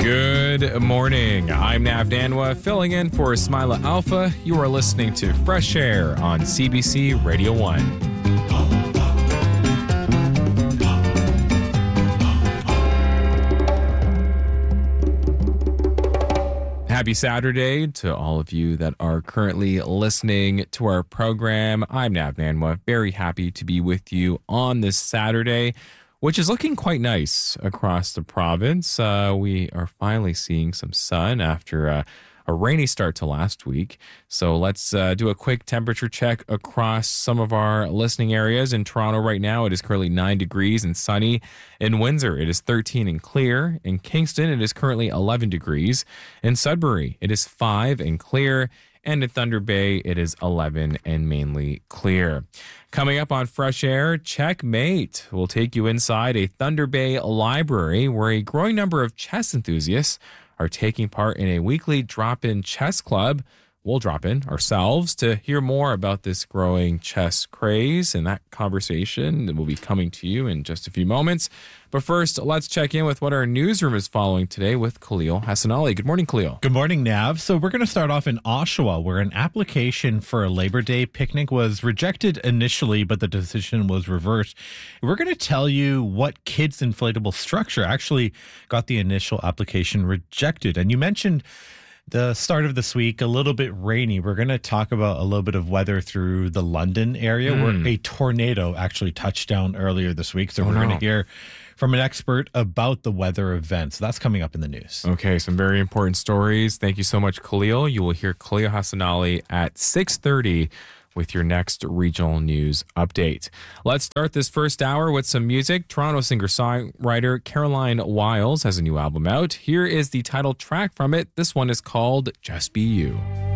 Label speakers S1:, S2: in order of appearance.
S1: Good morning. I'm Nav Danwa, filling in for Ismaila Alpha. You are listening to Fresh Air on CBC Radio 1. Happy Saturday to all of you that are currently listening to our program. I'm Nav Danwa, very happy to be with you on this Saturday, which is looking quite nice across the province. We are finally seeing some sun after a rainy start to last week. So let's do a quick temperature check across some of our listening areas. In Toronto right now, it is currently 9 degrees and sunny. In Windsor, it is 13 and clear. In Kingston, it is currently 11 degrees. In Sudbury, it is 5 and clear. And in Thunder Bay, it is 11 and mainly clear. Coming up on Fresh Air, Checkmate will take you inside a Thunder Bay library where a growing number of chess enthusiasts are taking part in a weekly drop-in chess club. We'll drop in ourselves to hear more about this growing chess craze, and that conversation will be coming to you in just a few moments. But first, let's check in with what our newsroom is following today with Khalil Hassanali. Good morning, Khalil.
S2: Good morning, Nav. So we're going to start off in Oshawa, where an application for a Labor Day picnic was rejected initially, but the decision was reversed. We're going to tell you what kids' inflatable structure actually got the initial application rejected. And you mentioned the start of this week, a little bit rainy. We're going to talk about a little bit of weather through the London area where a tornado actually touched down earlier this week. So we're going to hear from an expert about the weather event. So that's coming up in the news.
S1: Okay, some very important stories. Thank you so much, Khalil. You will hear Khalil Hassanali at 6:30 with your next regional news update. Let's start this first hour with some music. Toronto singer-songwriter Caroline Wiles has a new album out. Here is the title track from it. This one is called Just Be You.